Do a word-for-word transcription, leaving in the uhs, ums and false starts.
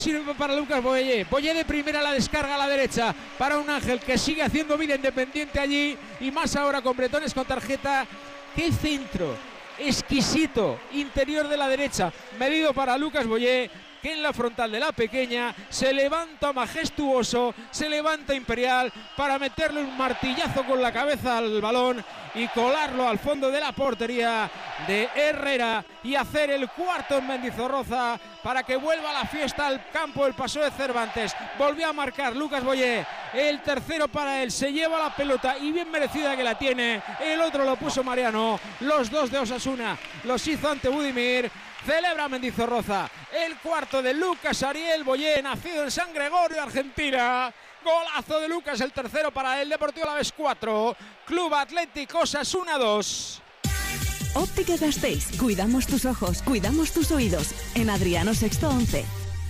Sirve para Lucas Boyé. Boyé de primera, la descarga a la derecha para un Ángel que sigue haciendo vida independiente allí y más ahora con bretones con tarjeta. ¡Qué centro! Exquisito, interior de la derecha, medido para Lucas Boyé, que en la frontal de la pequeña se levanta majestuoso, se levanta imperial para meterle un martillazo con la cabeza al balón y colarlo al fondo de la portería de Herrera y hacer el cuarto en Mendizorroza para que vuelva la fiesta al campo del Paso de Cervantes. Volvió a marcar Lucas Boyé, el tercero para él, se lleva la pelota y bien merecida que la tiene, el otro lo puso Mariano, los dos de Osasuna los hizo ante Budimir. Celebra Mendizorroza el cuarto de Lucas Ariel Boyé, nacido en San Gregorio, Argentina. Golazo de Lucas, el tercero para el Deportivo Alavés cuatro, Club Atlético Osasuna dos. Óptica Gasteiz, cuidamos tus ojos, cuidamos tus oídos. En Adriano Sexto once.